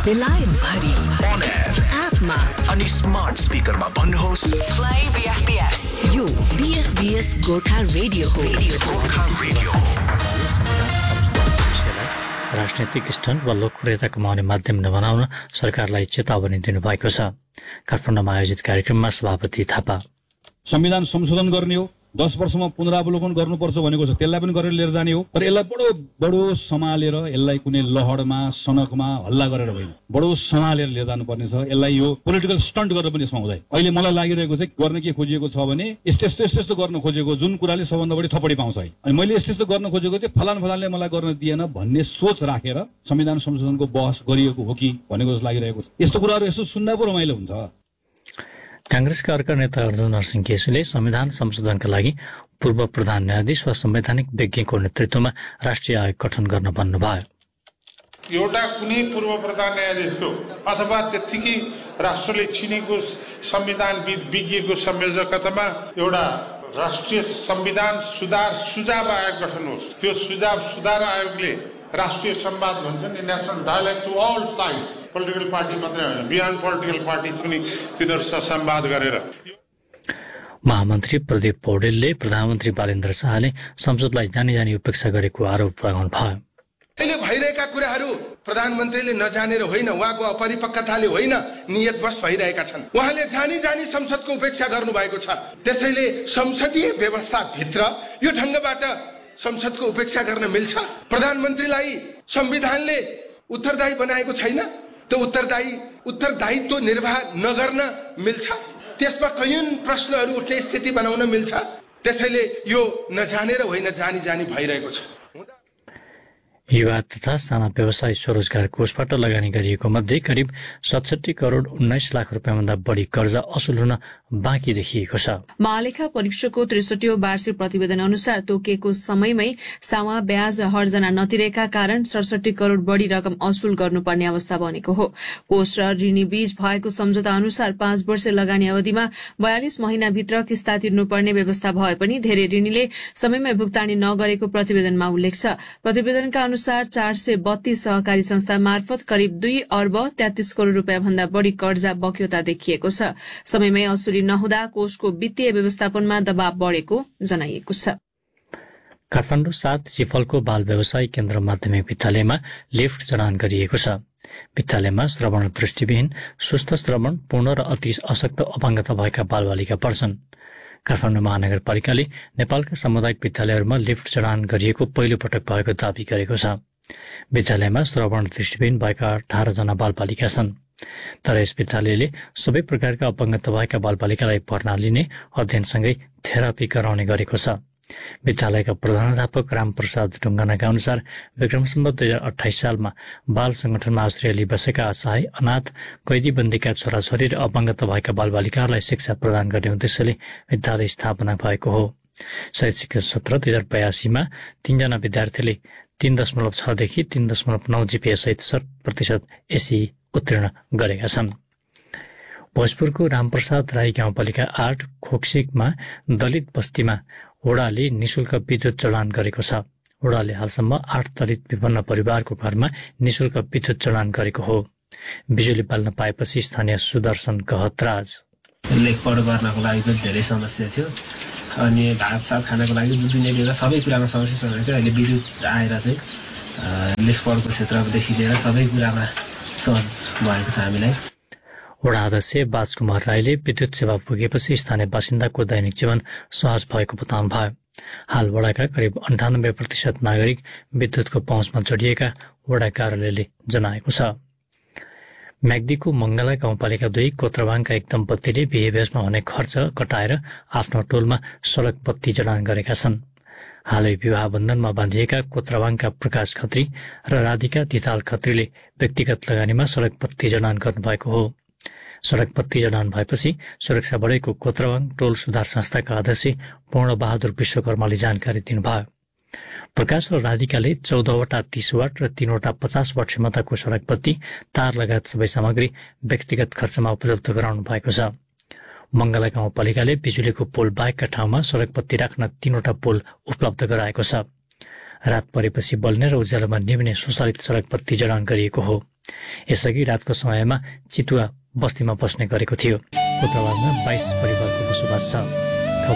बेलायत भरि on air एपमा अनि स्मार्ट स्पिकरमा भन्नुहोस् प्ले बीएफबीएस। यो बीएफबीएस गोर्खा रेडियो हो। गोर्खा रेडियो। राजनैतिक स्टन्ट वा लोकप्रियता कमाउने माध्यम नबनाउन सरकारलाई चेतावनी दिनुभएको छ। काठमाडौँमा आयोजित कार्यक्रममा सभापति थापा संविधान संशोधन गर्ने हो, 10 वर्षमा पुनरावलोकन गर्नुपर्छ भनेको छ, त्यसलाई पनि गरेर लिएर जाने हो। तर यसलाई बडो समालेर, यसलाई कुनै लहरमा सनकमा हल्ला गरेर होइन, बडो समालेर लिएर जानुपर्ने छ। यसलाई यो पोलिटिकल स्टन्ट गरेर पनि यसमा हुँदैन। अहिले मलाई लागिरहेको चाहिँ गर्न के खोजिएको छ भने यस्तो गर्न खोजेको, जुन कुराले सबभन्दा बढी थपडी पाउँछ है, अनि मैले यस्तो गर्न खोजेको थिएँ, फलानले मलाई गर्न दिएन भन्ने सोच राखेर संविधान संशोधनको बहस गरिएको हो कि भनेको जस्तो लागिरहेको छ। यस्तो कुराहरू यसो सुन्दा पो रमाइलो हुन्छ। कांग्रेसका अर्का नेता अर्जुन नरसिंह केसीले संविधान संशोधनका लागि पूर्व प्रधान न्यायाधीश वा संवैधानिक विज्ञको नेतृत्वमा राष्ट्रिय आयोग गठन गर्न भन्नुभयो। एउटा कुनै पूर्व प्रधान न्यायाधीशको अथवा त्यतिकै राष्ट्रले चिनेको संविधानविद विज्ञको संयोजकतामा एउटा राष्ट्रिय संविधान सुझाव आयोग गठन होस्। त्यो सुधार आयोगले राष्ट्रिय संवाद भन्छ नि, national dialogue to all sides, political party मात्रै होइन, बियोन्ड पोलिटिकल पार्टिज पनि तिनीहरूसँग संवाद गरेर। महामन्त्री प्रदीप पौडेलले प्रधानमन्त्री बालेन्द्र शाहले संसदलाई जानी उपेक्षा गरेको आरोप लगाउनु भयो। अहिले भइरहेका कुराहरू प्रधानमन्त्रीले नजानेर होइन, उहाँको अपरिपक्वताले होइन, नियतवश भइरहेका छन्। उहाँले जानी संसदको उपेक्षा गर्नुभएको छ। त्यसैले संसदीय व्यवस्था भित्र यो ढङ्गबाट संसदको उपेक्षा गर्न मिल्छ? प्रधानमन्त्रीलाई संविधानले उत्तरदायी बनाएको छैन, त्यो उत्तरदायित्व निर्वाह नगर्न मिल्छ? त्यसमा कैयन प्रश्नहरू उठ्ने स्थिति बनाउन मिल्छ? त्यसैले यो नजानेर होइन, जानी भइरहेको छ। युवा तथा साना व्यवसाय स्वरोजगार कोषबाट लगानी गरिएको मध्ये करिब 67 करोड 19 लाख रुपियाँभन्दा बढी कर्जा असुल हुन बाँकी देखिएको छ। महालेखा परीक्षकको 63औं वार्षिक प्रतिवेदन अनुसार तोकिएको समयमै सामा ब्याज हर्जना नतिरेका कारण 67 करोड़ बढ़ी रकम असुल गर्नुपर्ने अवस्था बनेको हो। कोष र ऋणी बीच भएको सम्झौता अनुसार 5 वर्ष लगानी अवधिमा 42 महिनाभित्र किस्ता तिर्नुपर्ने व्यवस्था भए पनि धेरै ऋणीले समयमै भुक्तानी नगरेको प्रतिवेदनमा उल्लेख छ। प्रतिवेदनका अनुसार 432 सहकारी संस्था मार्फत करिब 2 अर्ब 33 करोड़ रूपियाँ भन्दा बढ़ी कर्जा बक्योता देखिएको छ। समयमै असुली नहुँदा कोषको वित्तीय व्यवस्थापनमा दबाव बढ़ेको जनाइएको छ। काठमाडौँ 7 चिफलको बाल व्यवसाय केन्द्र माध्यमिक विद्यालयमा लिफ्ट जडान गरिएको छ। विद्यालयमा श्रवण दृष्टिविहीन, सुस्त श्रवण, पूर्ण र अति अशक्त अपाङ्गता भएका बालबालिका पढ्छन्। काठमाडौँ महानगरपालिकाले नेपालका सामुदायिक विद्यालयहरूमा लिफ्ट जडान गरिएको पहिलो पटक भएको दावी गरेको छ। विद्यालयमा श्रवण दृष्टिविहीन भएका 18 जना बालबालिका छन्। तर यस विद्यालयले सबै प्रकारका अपाङ्गता भएका बालबालिकालाई भर्ना लिने, अध्ययनसँगै थेरापी गराउने गरेको छ। विद्यालयका प्रधानाध्यापक रामप्रसाद ढुङ्गानाका अनुसार विक्रमसम्वत 2028 सालमा बाल संगठनमा आश्रय लिई बसेका असहाय, अनाथ, कैदीबन्दीका छोराछोरी र अपाङ्गता भएका बालबालिकाहरूलाई शिक्षा प्रदान गर्ने उद्देश्यले विद्यालय स्थापना भएको हो। शैक्षिक सत्र 2082मा 3 जना विद्यार्थीले 3.6 देखि 3.9 जीपीए सहित 60% एसई उत्तीर्ण गरेका छन्। भोजपुरको रामप्रसाद राई गाउँपालिका 8 खोक्सिकमा दलित बस्तीमा वडाले निशुल्क विद्युत जडान गरेको छ। वडाले हालसम्म 8 दलित विपन्न परिवारको घरमा निशुल्क विद्युत जडान गरेको हो। बिजुली बाल्न पाएपछि स्थानीय सुदर्शन कहतराज लेखपढ गर्नको लागि पनि धेरै समस्या थियो, अनि भातसात खानको लागि दुधुने लिएर सबै कुरामा समस्या थियो। अहिले विद्युत आएर चाहिँ लेखपढको क्षेत्रदेखि लिएर सबै कुरामा सहज भएको छ हामीलाई। वडा अध्यक्ष बाजकुमार राईले विद्युत सेवा पुगेपछि स्थानीय बासिन्दाको दैनिक जीवन सहज भएको बताउनु भयो। हाल वडाका करिब 98% नागरिक विद्युतको पहुँचमा जोडिएका वडा कार्यालयले जनाएको छ। म्याग्दीको मंगला गाउँपालिका 2 कोत्रवाङका एक दम्पतिले बिहे भेषमा हुने खर्च कटाएर आफ्नो टोलमा सड़क बत्ती जडान गरेका छन्। हालै विवाह बन्धनमा बाँधिएका कोत्रवाङका प्रकाश खत्री र राधिका दिताल खत्रीले व्यक्तिगत लगानीमा सड़क बत्ती जडान गर्नुभएको हो। सड़क बत्ती जडान भएपछि सुरक्षा बढेको कोत्रवाङ टोल सुधार संस्थाका अध्यक्ष पूर्ण बहादुर विश्वकर्माले जानकारी दिनुभयो। प्रकाश र राधिकाले 14वटा 30 वाट र 3वटा 50 वाट क्षमताको सड़क बत्ती, तार लगायत सबै सामग्री व्यक्तिगत खर्चमा उपलब्ध गराउनु भएको छ। मंगला गाउँपालिकाले बिजुलीको पोल बाहेकका ठाउँमा सड़क बत्ती राख्न 3वटा पोल उपलब्ध गराएको छ। रात परेपछि बल्ने र उज्यालोमा निभ्ने स्वचालित सड़क बत्ती जडान गरिएको हो। यसअघि रातको समयमा चितुवा बस्तीमा बस्ने गरेको थियो। कोतवालमा 22 परिवारको बसोबास छ।